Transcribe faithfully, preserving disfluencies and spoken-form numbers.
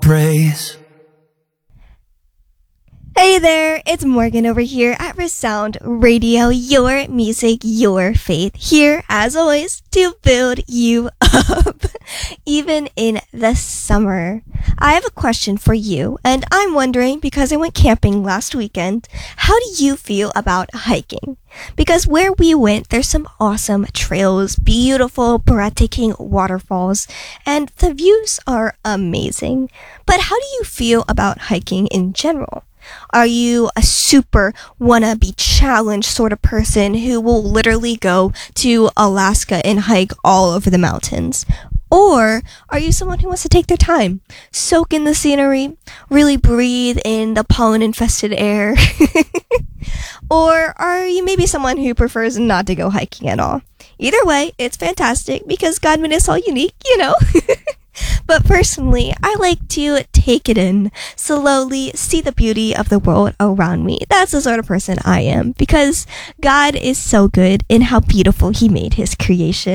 praise. Hey there, it's Morgan over here at Resound Radio, your music, your faith, here as always to build you up, even in the summer. I have a question for you, and I'm wondering, because I went camping last weekend, how do you feel about hiking? Because where we went, there's some awesome trails, beautiful, breathtaking waterfalls, and the views are amazing. But how do you feel about hiking in general? Are you a super wanna be challenged sort of person who will literally go to Alaska and hike all over the mountains? Or are you someone who wants to take their time, soak in the scenery, really breathe in the pollen-infested air? Or are you maybe someone who prefers not to go hiking at all? Either way, it's fantastic because God made us all unique, you know? But personally, I like to take it in, slowly see the beauty of the world around me. That's the sort of person I am, because God is so good in how beautiful He made His creation.